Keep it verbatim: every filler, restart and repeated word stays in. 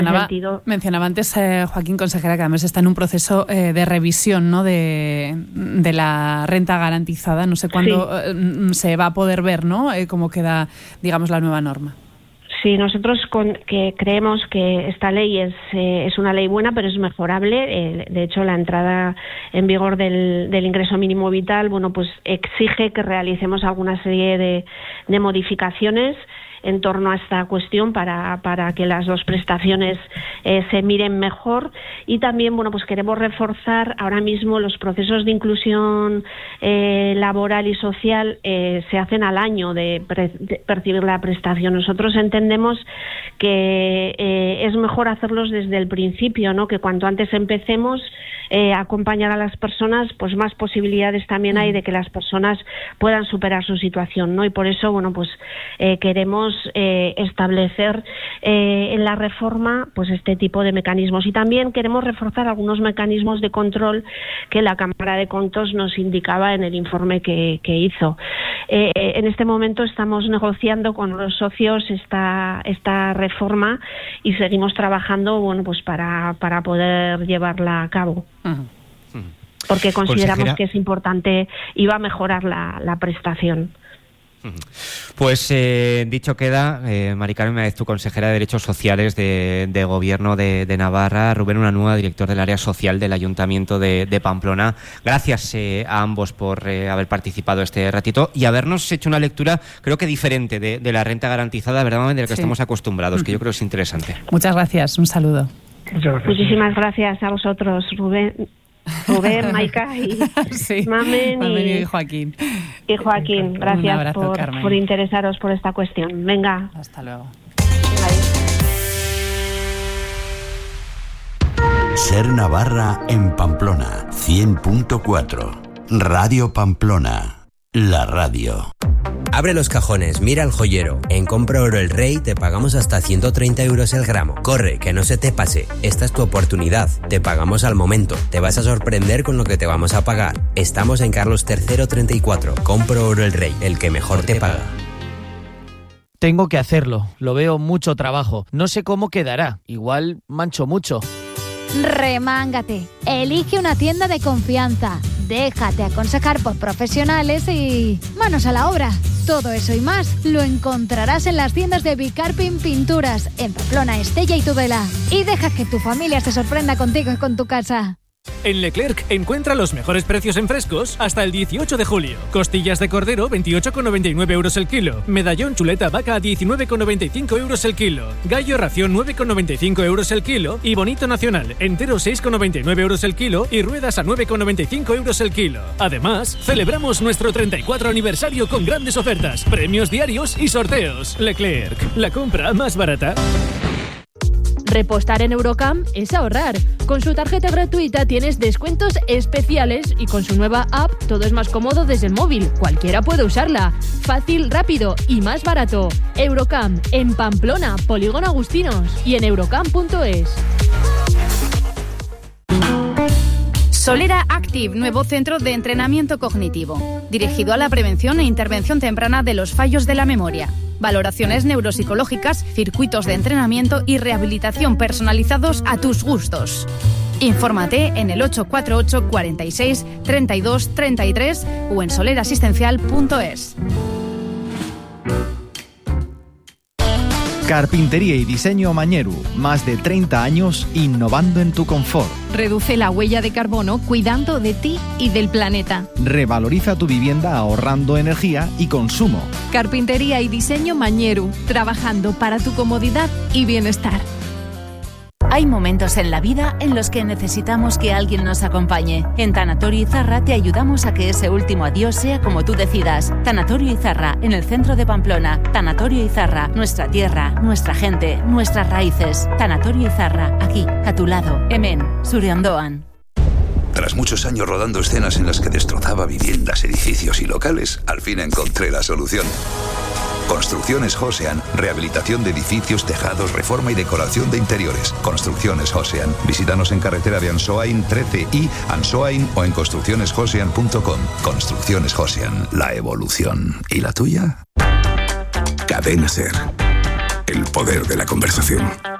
Mencionaba, sentido... mencionaba antes, eh, Joaquín, consejera, que además está en un proceso eh, de revisión, ¿no?, de, de la renta garantizada. No sé cuándo sí. eh, se va a poder ver, ¿no?, eh, cómo queda, digamos, la nueva norma. Sí, nosotros con, que creemos que esta ley es, eh, es una ley buena, pero es mejorable. Eh, de hecho, la entrada en vigor del, del ingreso mínimo vital, bueno, pues exige que realicemos alguna serie de, de modificaciones en torno a esta cuestión para, para que las dos prestaciones eh, se miren mejor. Y también, bueno, pues queremos reforzar ahora mismo los procesos de inclusión eh, laboral y social eh, se hacen al año de, pre, de percibir la prestación. Nosotros entendemos que eh, es mejor hacerlos desde el principio, ¿no?, que cuanto antes empecemos eh, a acompañar a las personas, pues más posibilidades también hay de que las personas puedan superar su situación, ¿no? Y por eso, bueno, pues eh, queremos Eh, establecer eh, en la reforma pues este tipo de mecanismos, y también queremos reforzar algunos mecanismos de control que la Cámara de Cuentos nos indicaba en el informe que, que hizo. Eh, en este momento estamos negociando con los socios esta esta reforma y seguimos trabajando, bueno, pues para para poder llevarla a cabo. Uh-huh. Uh-huh. Porque consideramos Consejera. que es importante y va a mejorar la, la prestación. Pues eh, dicho queda, eh, Mari Carmen Meáez, tu consejera de Derechos Sociales de, de Gobierno de, de Navarra, Rubén Unanúa, director del área social del Ayuntamiento de, de Pamplona. Gracias eh, a ambos por eh, haber participado este ratito y habernos hecho una lectura, creo que diferente, de, de la renta garantizada, ¿verdad, de la que sí. estamos acostumbrados, que yo creo que es interesante. Muchas gracias, un saludo. Muchas gracias. Muchísimas gracias a vosotros, Rubén. Rubén, Maika y sí, Mamen, Mamen y, y Joaquín. Y Joaquín, gracias abrazo, por, por interesaros por esta cuestión. Venga. Hasta luego. Ser Navarra en Pamplona, cien punto cuatro. Radio Pamplona, la radio. Abre los cajones, mira el joyero. En Compra Oro El Rey te pagamos hasta ciento treinta euros el gramo. Corre, que no se te pase. Esta es tu oportunidad. Te pagamos al momento. Te vas a sorprender con lo que te vamos a pagar. Estamos en Carlos tercero treinta y cuatro. Compra Oro El Rey, el que mejor te paga. Tengo que hacerlo. Lo veo mucho trabajo. No sé cómo quedará. Igual mancho mucho. Remángate. Elige una tienda de confianza. Déjate aconsejar por profesionales y manos a la obra. Todo eso y más lo encontrarás en las tiendas de Bicarpin Pinturas, en Pamplona, Estella y Tudela. Y deja que tu familia se sorprenda contigo y con tu casa. En Leclerc encuentra los mejores precios en frescos hasta el dieciocho de julio. Costillas de cordero veintiocho con noventa y nueve euros el kilo. Medallón chuleta vaca a diecinueve con noventa y cinco euros el kilo. Gallo ración nueve con noventa y cinco euros el kilo. Y bonito nacional entero seis con noventa y nueve euros el kilo. Y ruedas a nueve con noventa y cinco euros el kilo. Además, celebramos nuestro treinta y cuatro aniversario con grandes ofertas, premios diarios y sorteos. Leclerc, la compra más barata. Repostar en Eurocam es ahorrar. Con su tarjeta gratuita tienes descuentos especiales y con su nueva app todo es más cómodo desde el móvil. Cualquiera puede usarla. Fácil, rápido y más barato. Eurocam, en Pamplona, Polígono Agustinos y en eurocam punto es. Solera Active, nuevo centro de entrenamiento cognitivo, dirigido a la prevención e intervención temprana de los fallos de la memoria. Valoraciones neuropsicológicas, circuitos de entrenamiento y rehabilitación personalizados a tus gustos. Infórmate en el ocho cuatro ocho, cuarenta y seis, treinta y dos, treinta y tres o en solerasistencial punto es. Carpintería y diseño Mañeru, más de treinta años innovando en tu confort. Reduce la huella de carbono cuidando de ti y del planeta. Revaloriza tu vivienda ahorrando energía y consumo. Carpintería y diseño Mañeru, trabajando para tu comodidad y bienestar. Hay momentos en la vida en los que necesitamos que alguien nos acompañe. En Tanatorio Izarra te ayudamos a que ese último adiós sea como tú decidas. Tanatorio Izarra, en el centro de Pamplona. Tanatorio Izarra, nuestra tierra, nuestra gente, nuestras raíces. Tanatorio Izarra, aquí, a tu lado. Hemen, zure ondoan. Tras muchos años rodando escenas en las que destrozaba viviendas, edificios y locales, al fin encontré la solución. Construcciones Josean, rehabilitación de edificios, tejados, reforma y decoración de interiores. Construcciones Josean. Visítanos en carretera de Ansoain trece y Ansoain o en construcciones josean punto com. Construcciones Josean, la evolución. ¿Y la tuya? Cadena Ser. El poder de la conversación.